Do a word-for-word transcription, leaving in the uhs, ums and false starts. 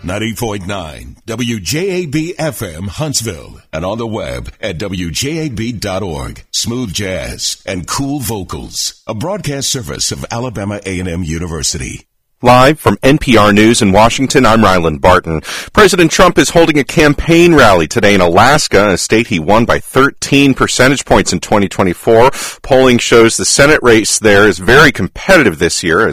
ninety point nine W J A B F M Huntsville and on the web at W J A B dot org. Smooth jazz and cool vocals. A broadcast service of Alabama A and M University. Live from N P R News in Washington, I'm Ryland Barton. President Trump is holding a campaign rally today in Alaska, a state he won by thirteen percentage points in twenty twenty-four. Polling shows the Senate race there is very competitive this year, as